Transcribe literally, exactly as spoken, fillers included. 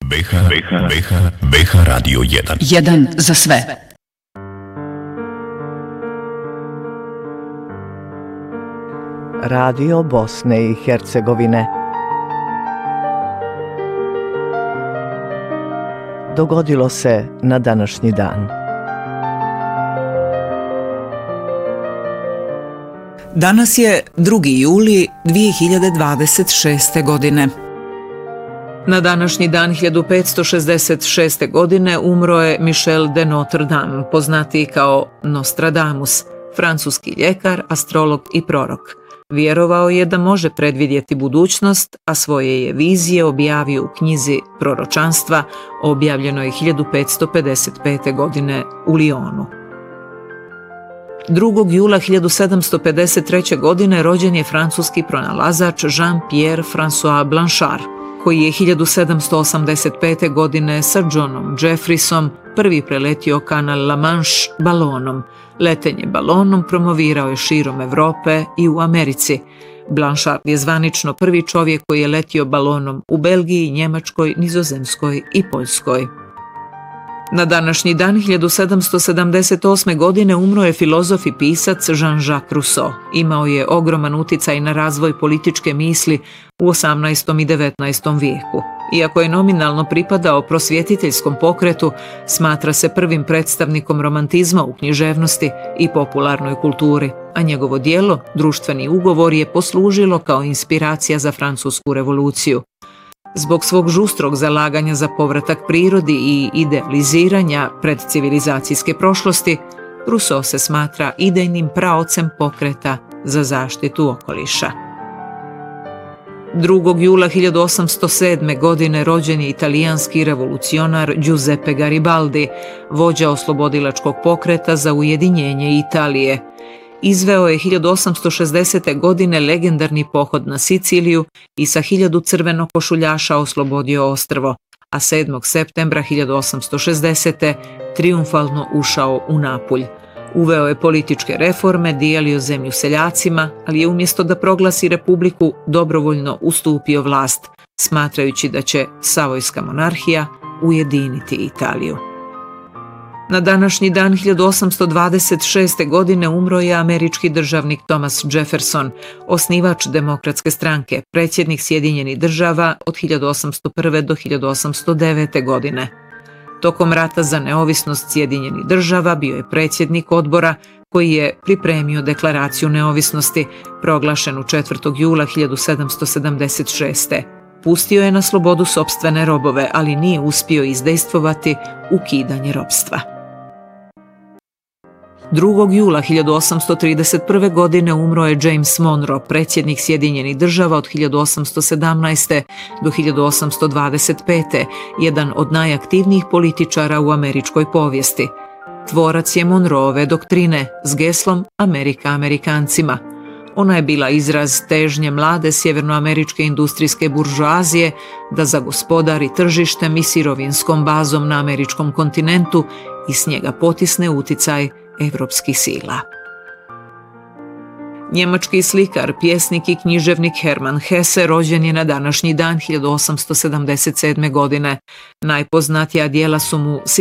B H, B H, B H, B H Radio jedan. jedan za sve. Radio Bosne i Hercegovine. Dogodilo se na današnji dan. Danas je drugi juli dvije hiljade dvadeset šeste. godine. Na današnji dan hiljadu petsto šezdeset šeste. godine umro je Michel de Notre Dame, poznatiji kao Nostradamus, francuski ljekar, astrolog i prorok. Vjerovao je da može predvidjeti budućnost, a svoje je vizije objavio u knjizi Proročanstva, objavljenoj hiljadu petsto pedeset pete. godine u Lyonu. drugog jula hiljadu sedamsto pedeset treće. godine rođen je francuski pronalazač Jean-Pierre François Blanchard, koji je hiljadu sedamsto osamdeset pete. godine sa Johnom Jeffreysom prvi preletio kanal La Manche balonom. Letenje balonom promovirao je širom Europe i u Americi. Blanchard je zvanično prvi čovjek koji je letio balonom u Belgiji, Njemačkoj, Nizozemskoj i Poljskoj. Na današnji dan hiljadu sedamsto sedamdeset osme. godine umro je filozof i pisac Jean-Jacques Rousseau. Imao je ogroman uticaj na razvoj političke misli u osamnaestom i devetnaestom vijeku. Iako je nominalno pripadao prosvjetiteljskom pokretu, smatra se prvim predstavnikom romantizma u književnosti i popularnoj kulturi, a njegovo djelo, Društveni ugovor, je poslužilo kao inspiracija za Francusku revoluciju. Zbog svog žustrog zalaganja za povratak prirodi i idealiziranja predcivilizacijske prošlosti, Rousseau se smatra idejnim praocem pokreta za zaštitu okoliša. drugog jula hiljadu osamsto sedme. godine rođen je italijanski revolucionar Giuseppe Garibaldi, vođa oslobodilačkog pokreta za ujedinjenje Italije. Izveo je hiljadu osamsto šezdesete. godine legendarni pohod na Siciliju i sa hiljadu crvenokošuljaša oslobodio ostrvo, a sedmog septembra hiljadu osamsto šezdesete. trijumfalno ušao u Napulj. Uveo je političke reforme, dijelio zemlju seljacima, ali je umjesto da proglasi republiku dobrovoljno ustupio vlast, smatrajući da će savojska monarhija ujediniti Italiju. Na današnji dan hiljadu osamsto dvadeset šeste. godine umro je američki državnik Thomas Jefferson, osnivač Demokratske stranke, predsjednik Sjedinjenih država od hiljadu osamsto prve. do hiljadu osamsto devete. godine. Tokom rata za neovisnost Sjedinjenih država bio je predsjednik odbora koji je pripremio deklaraciju neovisnosti, proglašenu četvrtog jula hiljadu sedamsto sedamdeset šeste. Pustio je na slobodu sopstvene robove, ali nije uspio izdejstvovati ukidanje ropstva. drugog jula hiljadu osamsto trideset prve. godine umro je James Monroe, predsjednik Sjedinjenih država od hiljadu osamsto sedamnaeste. do hiljadu osamsto dvadeset pete. jedan od najaktivnijih političara u američkoj povijesti. Tvorac je Monroeve doktrine s geslom Amerika Amerikancima. Ona je bila izraz težnje mlade sjevernoameričke industrijske buržoazije da zagospodari tržištem i sirovinskom bazom na američkom kontinentu i s njega potisne uticaj evropskih sila. Njemački slikar, pjesnik i književnik Hermann Hesse rođen je na današnji dan hiljadu osamsto sedamdeset sedme. godine. Najpoznatija djela su mu